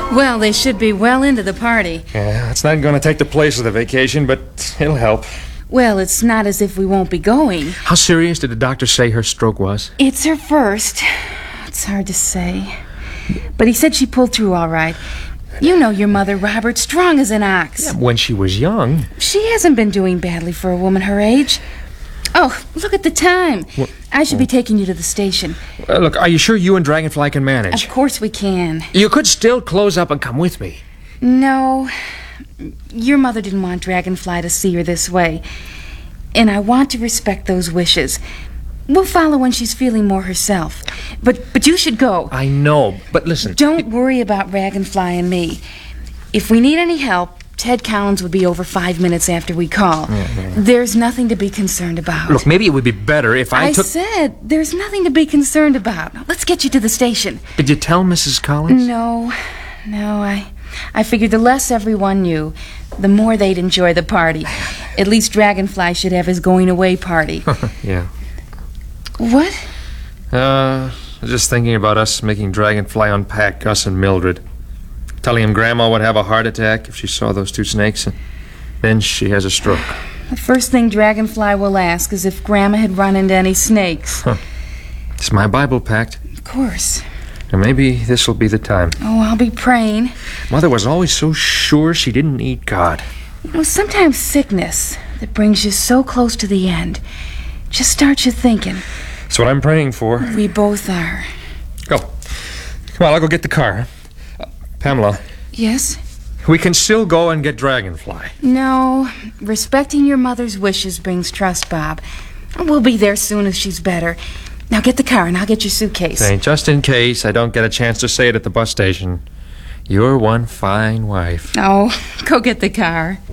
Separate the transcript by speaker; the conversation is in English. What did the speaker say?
Speaker 1: Well, they should be well into the party.
Speaker 2: Yeah, it's not going to take the place of the vacation, but it'll help.
Speaker 1: Well, it's not as if we won't be going.
Speaker 2: How serious did the doctor say her stroke was?
Speaker 1: It's her first. It's hard to say. But he said she pulled through all right. You know your mother, Robert, strong as an ox.
Speaker 2: Yeah, when she was young.
Speaker 1: She hasn't been doing badly for a woman her age. Oh, look at the time.
Speaker 2: What?
Speaker 1: I should be taking you to the station.
Speaker 2: Look, are you sure you and Dragonfly can manage?
Speaker 1: Of course we can.
Speaker 2: You could still close up and come with me.
Speaker 1: No. Your mother didn't want Dragonfly to see her this way. And I want to respect those wishes. We'll follow when she's feeling more herself. But you should go.
Speaker 2: I know, but listen.
Speaker 1: Don't worry about Dragonfly and me. If we need any help, Ted Collins would be over 5 minutes after we call. There's nothing to be concerned about.
Speaker 2: Look, maybe it would be better if I took...
Speaker 1: I said there's nothing to be concerned about. Now, let's get you to the station.
Speaker 2: Did you tell Mrs. Collins?
Speaker 1: No, I figured the less everyone knew, the more they'd enjoy the party. At least Dragonfly should have his going-away party.
Speaker 2: Yeah.
Speaker 1: What?
Speaker 2: Just thinking about us making Dragonfly unpack us and Mildred. Telling him Grandma would have a heart attack if she saw those two snakes, and then she has a stroke.
Speaker 1: The first thing Dragonfly will ask is if Grandma had run into any snakes.
Speaker 2: It's my Bible pact.
Speaker 1: Of course.
Speaker 2: And maybe this will be the time.
Speaker 1: Oh, I'll be praying.
Speaker 2: Mother was always so sure she didn't need God.
Speaker 1: You know, sometimes sickness that brings you so close to the end just starts you thinking.
Speaker 2: That's what I'm praying for.
Speaker 1: We both are.
Speaker 2: Go. Come on, I'll go get the car. Pamela.
Speaker 1: Yes?
Speaker 2: We can still go and get Dragonfly.
Speaker 1: No. Respecting your mother's wishes brings trust, Bob. We'll be there soon as she's better. Now get the car and I'll get your suitcase.
Speaker 2: Hey, just in case I don't get a chance to say it at the bus station. You're one fine wife.
Speaker 1: Oh, go get the car.